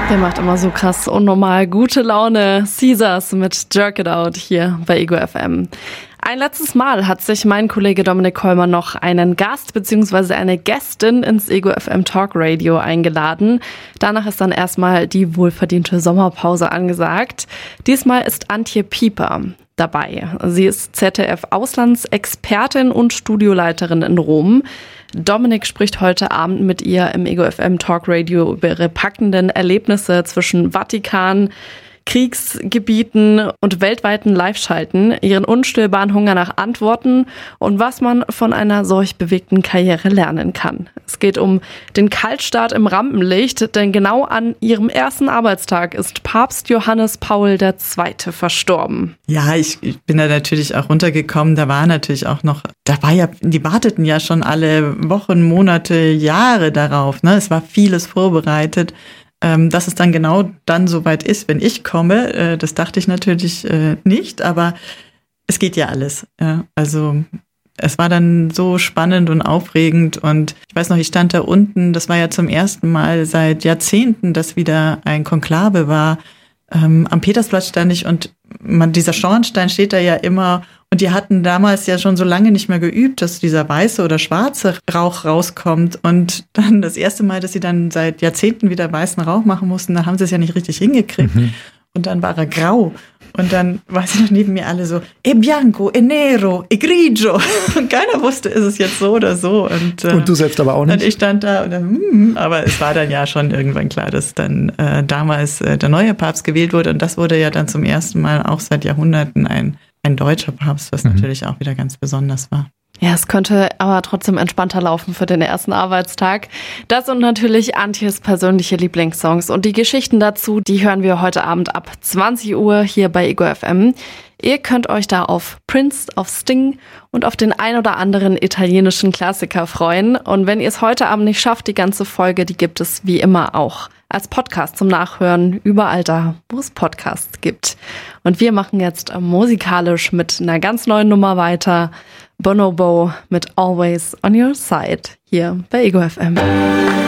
Der macht immer so krass unnormal gute Laune. Caesars mit Jerk It Out hier bei Ego FM. Ein letztes Mal hat sich mein Kollege Dominik Kollmer noch einen Gast bzw. eine Gästin ins Ego FM Talk Radio eingeladen. Danach ist dann erstmal die wohlverdiente Sommerpause angesagt. Diesmal ist Antje Pieper dabei. Sie ist ZDF-Auslandsexpertin und Studioleiterin in Rom. Dominik spricht heute Abend mit ihr im Ego FM Talk Radio über ihre packenden Erlebnisse zwischen Vatikan, Kriegsgebieten und weltweiten Live-Schalten, ihren unstillbaren Hunger nach Antworten und was man von einer solch bewegten Karriere lernen kann. Es geht um den Kaltstart im Rampenlicht, denn genau an ihrem ersten Arbeitstag ist Papst Johannes Paul II. Verstorben. Ja, ich bin da natürlich auch runtergekommen. Da war natürlich auch noch, die warteten ja schon alle Wochen, Monate, Jahre darauf. Ne? Es war vieles vorbereitet. Dass es dann genau dann soweit ist, wenn ich komme, das dachte ich natürlich nicht, aber es geht ja alles. Ja. Also es war dann so spannend und aufregend und ich weiß noch, ich stand da unten, das war ja zum ersten Mal seit Jahrzehnten, dass wieder ein Konklave war. Am Petersplatz stand ich und dieser Schornstein steht da ja immer und die hatten damals ja schon so lange nicht mehr geübt, dass dieser weiße oder schwarze Rauch rauskommt und dann das erste Mal, dass sie dann seit Jahrzehnten wieder weißen Rauch machen mussten, da haben sie es ja nicht richtig hingekriegt und dann war er grau und dann weiß ich noch neben mir alle so, e bianco, e nero, e grigio und keiner wusste, ist es jetzt so oder so und du selbst aber auch nicht? Und ich stand da und dann, aber es war dann ja schon irgendwann klar, dass dann damals der neue Papst gewählt wurde und das wurde ja dann zum ersten Mal auch seit Jahrhunderten ein deutscher Papst, was natürlich auch wieder ganz besonders war. Ja, es könnte aber trotzdem entspannter laufen für den ersten Arbeitstag. Das und natürlich Antjes persönliche Lieblingssongs und die Geschichten dazu, die hören wir heute Abend ab 20 Uhr hier bei Ego FM. Ihr könnt euch da auf Prince, auf Sting und auf den ein oder anderen italienischen Klassiker freuen. Und wenn ihr es heute Abend nicht schafft, die ganze Folge, die gibt es wie immer auch als Podcast zum Nachhören, überall da, wo es Podcasts gibt. Und wir machen jetzt musikalisch mit einer ganz neuen Nummer weiter. Bonobo mit Always on Your Side hier bei Ego FM.